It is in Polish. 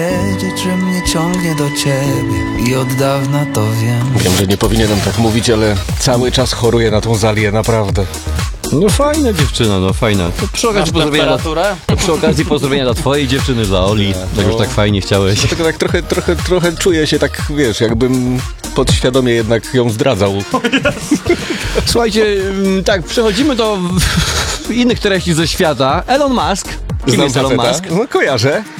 Wiedzieć, że mnie ciągnie do ciebie i od dawna to wiem. Wiem, że nie powinienem tak mówić, ale cały czas choruję na tą Zalię, naprawdę. No fajna dziewczyna, no fajna. To przy okazji pozdrowienia przy okazji pozdrowienia dla twojej dziewczyny, dla Oli. Tak już tak fajnie chciałeś. Dlatego tak trochę czuję się tak, wiesz, jakbym podświadomie jednak ją zdradzał. Słuchajcie, tak, przechodzimy do innych treści ze świata. Elon Musk. Kim jest Elon Musk? No kojarzę.